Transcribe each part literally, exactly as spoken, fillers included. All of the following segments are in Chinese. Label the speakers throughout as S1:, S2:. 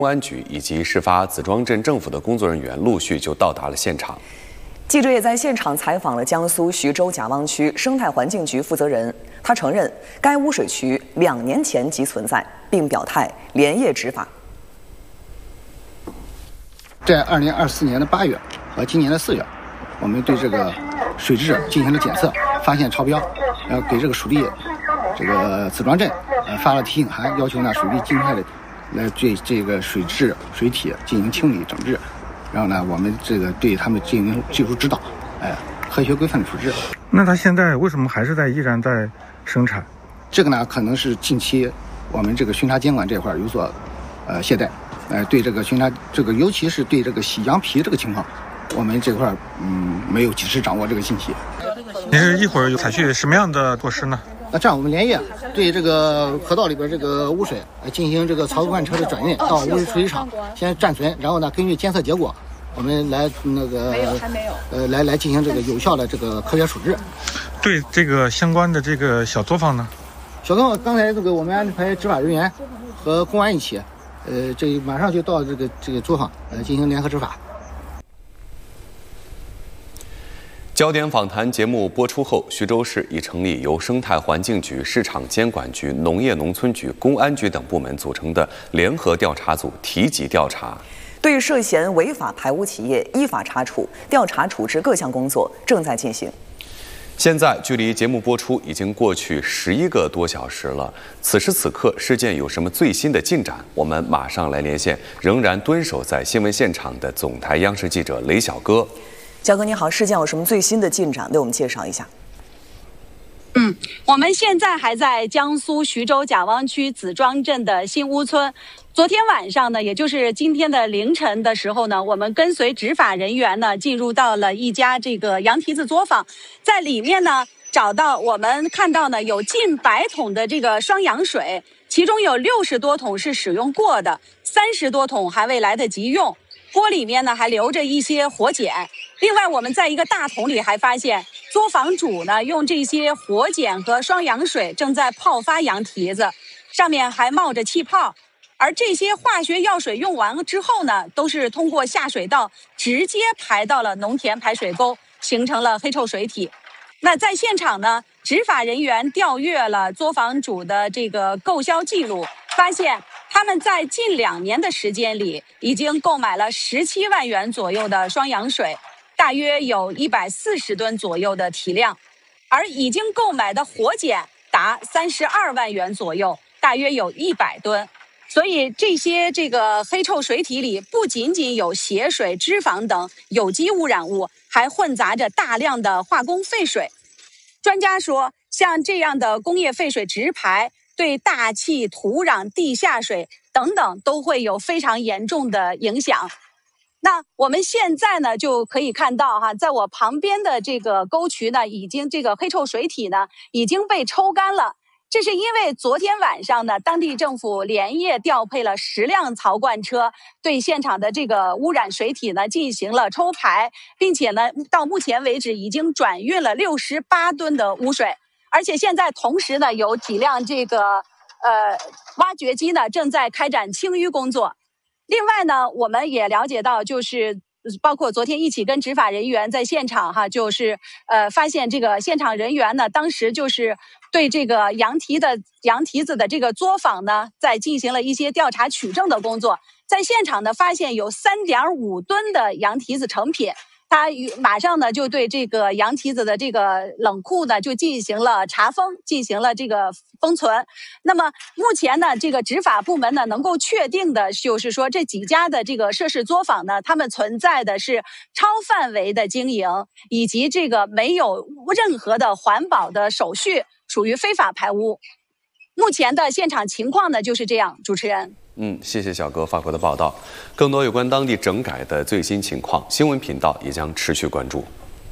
S1: 公安局以及事发子庄镇政府的工作人员陆续就到达了现场。
S2: 记者也在现场采访了江苏徐州贾汪区生态环境局负责人，他承认该污水区两年前即存在，并表态连夜执法。
S3: 在二零二四年的八月和今年的四月，我们对这个水质进行了检测，发现超标，然后给这个属地这个子庄镇呃发了提醒函，要求呢水利尽快的来对这个水质水体进行清理整治，然后呢我们这个对他们进行技术指导，哎，科学规范的处置。
S4: 那他现在为什么还是在依然在生产？
S3: 这个呢可能是近期我们这个巡查监管这块有所呃懈怠，呃对这个巡查这个尤其是对这个洗羊皮这个情况，我们这块嗯没有及时掌握这个信息。
S4: 您是一会儿有采取什么样的措施呢？
S3: 那这样我们连夜对这个河道里边这个污水呃进行这个槽罐车的转运到污水处理厂先暂存，然后呢根据监测结果我们来那个呃来来进行这个有效的这个科学处置。
S4: 对这个相关的这个小作坊呢，
S3: 小作坊刚才这个我们安排执法人员和公安一起，呃这马上就到这个这个作坊呃进行联合执法。
S1: 焦点访谈节目播出后，徐州市已成立由生态环境局、市场监管局、农业农村局、公安局等部门组成的联合调查组提级调查，
S2: 对涉嫌违法排污企业依法查处、调查处置各项工作正在进行。
S1: 现在距离节目播出已经过去十一个多小时了，此时此刻事件有什么最新的进展？我们马上来连线仍然蹲守在新闻现场的总台央视记者雷小哥。
S2: 小哥你好，事件有什么最新的进展？为我们介绍一下。
S5: 嗯，我们现在还在江苏徐州贾汪区子庄镇的新屋村。昨天晚上呢，也就是今天的凌晨的时候呢，我们跟随执法人员呢，进入到了一家这个羊蹄子作坊，在里面呢找到我们看到呢有近百桶的这个双氧水，其中有六十多桶是使用过的，三十多桶还未来得及用。锅里面呢还留着一些活碱，另外我们在一个大桶里还发现作坊主呢用这些活碱和双氧水正在泡发羊蹄子，上面还冒着气泡，而这些化学药水用完了之后呢，都是通过下水道直接排到了农田排水沟，形成了黑臭水体。那在现场呢，执法人员调阅了作坊主的这个购销记录，发现他们在近两年的时间里，已经购买了十七万元左右的双氧水，大约有一百四十吨左右的体量，而已经购买的活碱达三十二万元左右，大约有一百吨。所以这些这个黑臭水体里不仅仅有血水、脂肪等有机污染物，还混杂着大量的化工废水。专家说，像这样的工业废水直排，对大气、土壤、地下水等等都会有非常严重的影响。那我们现在呢就可以看到哈，在我旁边的这个沟渠呢，已经这个黑臭水体呢已经被抽干了。这是因为昨天晚上呢，当地政府连夜调配了十辆槽罐车，对现场的这个污染水体呢进行了抽排，并且呢，到目前为止已经转运了六十八吨的污水，而且现在同时呢，有几辆这个呃挖掘机呢正在开展清淤工作。另外呢，我们也了解到，就是包括昨天一起跟执法人员在现场哈，就是呃发现这个现场人员呢，当时就是对这个羊蹄的羊蹄子的这个作坊呢，在进行了一些调查取证的工作，在现场呢发现有三点五吨的羊蹄子成品。他马上呢就对这个羊蹄子的这个冷库呢就进行了查封，进行了这个封存。那么目前呢，这个执法部门呢能够确定的就是说，这几家的这个涉事作坊呢，他们存在的是超范围的经营，以及这个没有任何的环保的手续，属于非法排污。目前的现场情况呢就是这样，主持人。
S1: 嗯，谢谢小哥发回的报道。更多有关当地整改的最新情况，新闻频道也将持续关注。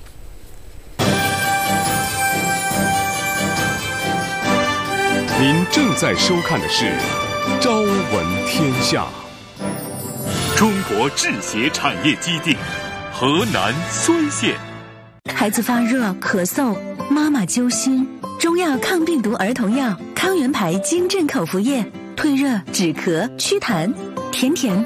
S6: 您正在收看的是《朝闻天下》。中国制鞋产业基地，河南睢县。
S7: 孩子发热、咳嗽，妈妈揪心，中药抗病毒儿童药康元牌金镇口服液，退热、止咳、祛痰，甜甜的。